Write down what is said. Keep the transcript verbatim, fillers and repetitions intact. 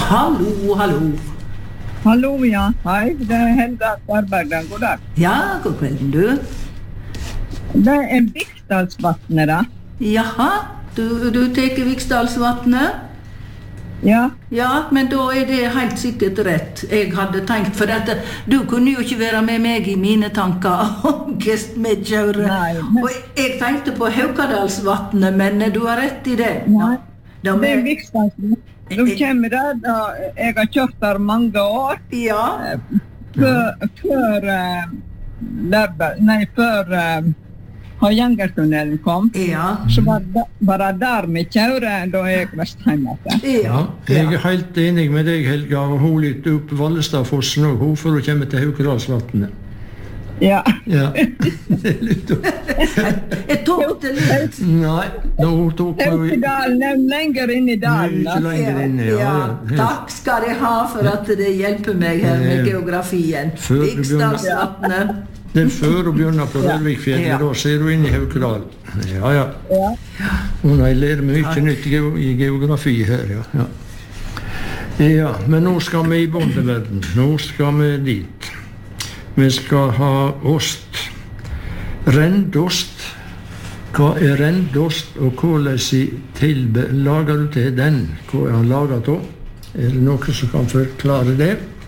Hallo, hallo. Hallo, ja. Hei, det er Helga Svarbergen. God dag. Ja, god kvelden, du. Det er Viksdalsvatnet, da. Jaha, du, du teker Viksdalsvatnet? Ja. Ja, men da er det helt sikkert rett. Jeg hadde tenkt, for at du kunne jo ikke være med meg i mine tanker om Gestmedkjøret. Nei, men... Og jeg tenkte på Haukadalsvatnet, men du har rett i det. Nei, da, det er Viksdalsvatnet. Du kommer der, da jeg har kjørt der mange år. Ja. Før, før, uh, nei, før uh, Harjangertunnelen kom, ja. Så var det, var det der vi kjører da jeg var hjemme. Ja, jeg er helt enig med deg, Helga, og hun litt opp Vallestadfossen og hun for å komme til Haukedalsvatnet. Ja. Ja. Jeg tok det litt. Nei, da tok hun... Haukedalen er lenger inn i dalen. Mye lenger inn, ja. Ja, ja. takk skal jeg ha for at det hjelper meg her med geografien. Viksdalsvatnet. Det er før å begynne på Rørvikfjellet, ja. Da ser du inn i Haukedal. Ja, ja. Ja. Og jeg lærer mye nytt i geografi her, ja. Ja. Ja, men nå skal vi i bondeverden. Nå skal vi dit. Vi skal ha ost. Rendost. Hva er rendost, og hvordan lager du til den? Hva er han laget av? Er det noen som kan forklare det?